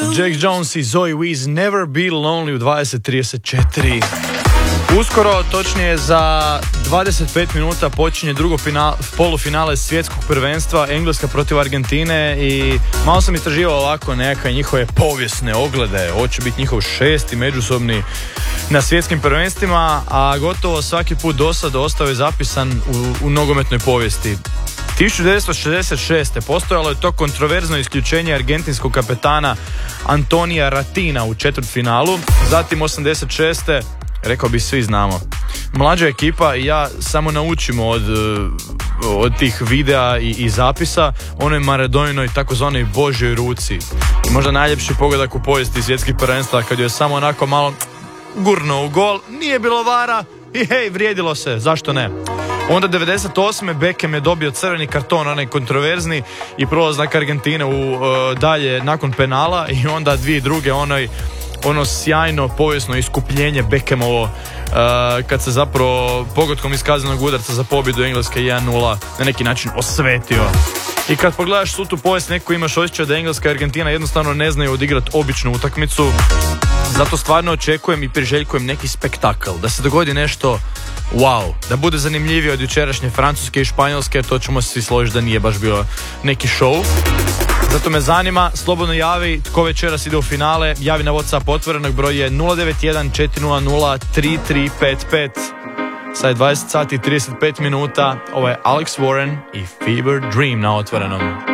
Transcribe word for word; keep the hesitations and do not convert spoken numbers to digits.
Jack Jones i Zoe Wees, Never Be Lonely u dvadeset trideset četiri. Uskoro, točnije za dvadeset pet minuta počinje drugo final, polufinale svjetskog prvenstva, Engleska protiv Argentine, i malo sam istraživao ovako neke njihove povijesne oglede. Ovo će biti njihov šesti međusobni na svjetskim prvenstvima, a gotovo svaki put do sada ostao je zapisan u, u nogometnoj povijesti. tisuću devetsto šezdeset šeste. postojalo je to kontroverzno isključenje argentinskog kapetana Antonija Ratina u četvrtfinalu. Zatim osamdeset šeste. Rekao bi svi znamo. Mlađa ekipa i ja samo naučimo od, od tih videa i, i zapisa onoj Maradonoj takozvanoj Božjoj ruci. I možda najljepši pogodak u povijesti svjetskih prvenstva kad je samo onako malo gurno u gol, nije bilo vara i hej, vrijedilo se, zašto ne? Onda devedeset osme. Beckham je dobio crveni karton, onaj kontroverzni, i prolazak Argentine u uh, dalje nakon penala, i onda dvije druge onoj ono sjajno povijesno iskupljenje Beckhamovo uh, kad se zapravo pogodkom iz kaznenog udarca za pobjedu Engleske jedan nula na neki način osvetio. I kad pogledaš svu tu povijest, neko imaš osjećaj da Engleska i Argentina jednostavno ne znaju odigrati običnu utakmicu. Zato stvarno očekujem i priželjkujem neki spektakl, da se dogodi nešto wow, da bude zanimljivije od jučerašnje Francuske i Španjolske. To ćemo svi složiti da nije baš bio neki show. Zato me zanima, slobodno javi tko večeras ide u finale. Javi na WhatsApp otvorenog, broj je nula devet jedan četiri nula nula tri tri pet pet. Sad je dvadeset sati i trideset pet minuta. Ovo je Alex Warren i Fever Dream na otvorenom.